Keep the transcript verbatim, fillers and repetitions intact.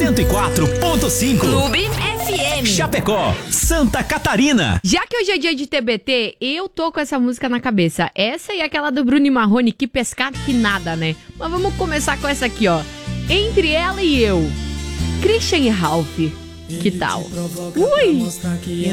cento e quatro ponto cinco. Clube F M. Chapecó, Santa Catarina. Já que hoje é dia de T B T, eu tô com essa música na cabeça. Essa e aquela do Bruno e Marrone, que pescado que nada, né? Mas vamos começar com essa aqui, ó. Entre ela e eu, Christian e Ralph. Que tal? Ui!